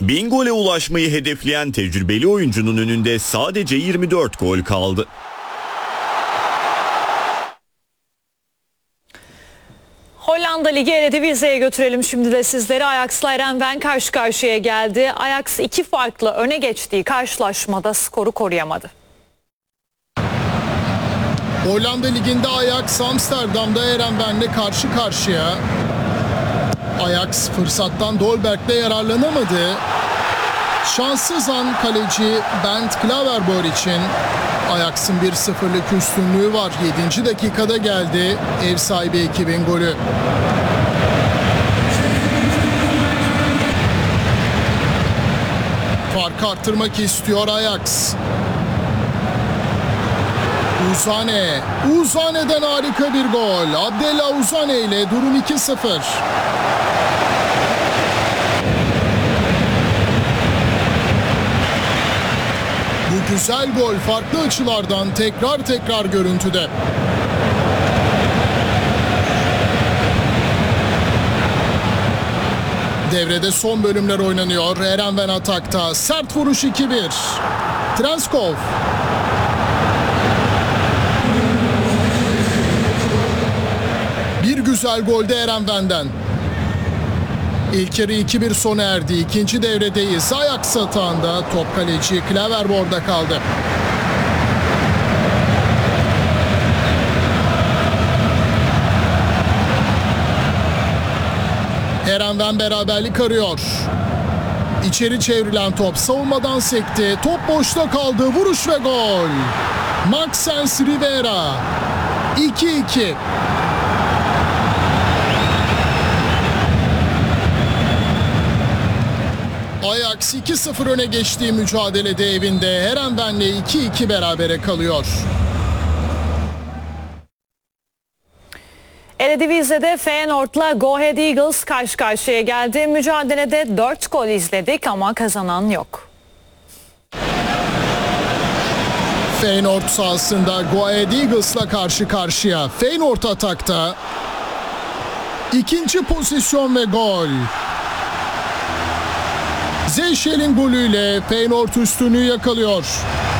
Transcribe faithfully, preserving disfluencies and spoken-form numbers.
Bin gole ulaşmayı hedefleyen tecrübeli oyuncunun önünde sadece yirmi dört gol kaldı. Hollanda Ligi Eredivisie'ye götürelim şimdi de sizleri. Ajax'la Heerenveen karşı karşıya geldi. Ajax iki farklı öne geçtiği karşılaşmada skoru koruyamadı. Hollanda Ligi'nde Ajax Amsterdam'da Heerenveen'le karşı karşıya. Ajax fırsattan Dolberg'de yararlanamadı. Şanssız an kaleci Bernd Klaverboer için. Ajax'ın bir sıfırlık üstünlüğü var. yedinci dakikada geldi ev sahibi ekibin golü. Farkı arttırmak istiyor Ajax. Uzane. Uzane'den harika bir gol. Abdella Uzane ile durum iki sıfır. Bu güzel gol farklı açılardan tekrar tekrar görüntüde. Devrede son bölümler oynanıyor. Heerenveen atakta. Sert vuruş iki bir. Transkov. Bir güzel gol de Heerenveen'den. İlk yarı iki bir sona erdi. İkinci devredeyiz. Ajax atağında top kaleci Klaverboer'da kaldı. Heerenveen beraberlik arıyor. İçeri çevrilen top savunmadan sekti. Top boşta kaldı. Vuruş ve gol. Maxence Rivera. iki iki. Ajax iki sıfır öne geçtiği mücadelede evinde Heerenveen'le iki iki berabere kalıyor. Eredivisie'de Feyenoord'la Go Ahead Eagles karşı karşıya geldi. Mücadelede dört gol izledik ama kazanan yok. Feyenoord sahasında Go Ahead Eagles'la karşı karşıya. Feyenoord atakta. İkinci pozisyon ve gol. Zeyşel'in golüyle Feyenoord üstünlüğü yakalıyor.